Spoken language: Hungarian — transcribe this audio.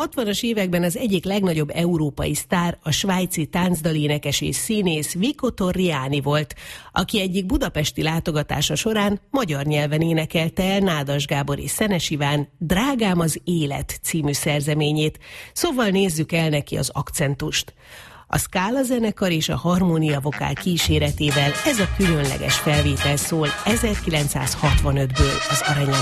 60-as években az egyik legnagyobb európai sztár a svájci táncdalénekes és színész Vico Torriani volt, aki egyik budapesti látogatása során magyar nyelven énekelte el Nádas Gábor és Szenes Iván Drágám az élet című szerzeményét, szóval nézzük el neki az akcentust. A Scala zenekar és a Harmónia Vokál kíséretével ez a különleges felvétel szól 1965-ből az Arany